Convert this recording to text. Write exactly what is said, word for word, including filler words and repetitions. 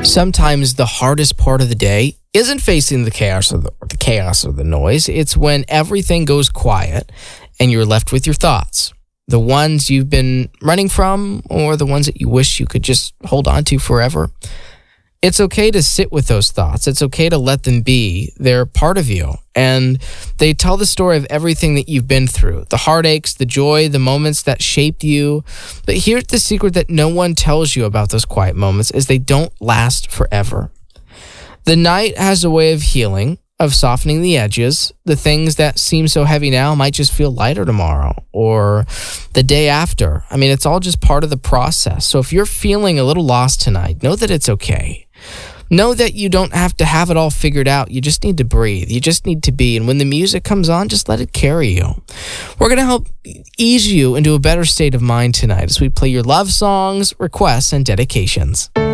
Sometimes the hardest part of the day isn't facing the chaos or the, or the chaos or the noise. It's when everything goes quiet and you're left with your thoughts. The ones you've been running from or the ones that you wish you could just hold on to forever. It's okay to sit with those thoughts. It's okay to let them be. They're part of you. And they tell the story of everything that you've been through. The heartaches, the joy, the moments that shaped you. But here's the secret that no one tells you about those quiet moments is they don't last forever. The night has a way of healing, of softening the edges. The things that seem so heavy now might just feel lighter tomorrow or the day after. I mean, it's all just part of the process. So if you're feeling a little lost tonight, know that it's okay. Know that you don't have to have it all figured out. You just need to breathe. You just need to be. And when the music comes on, just let it carry you. We're going to help ease you into a better state of mind tonight as we play your love songs, requests, and dedications.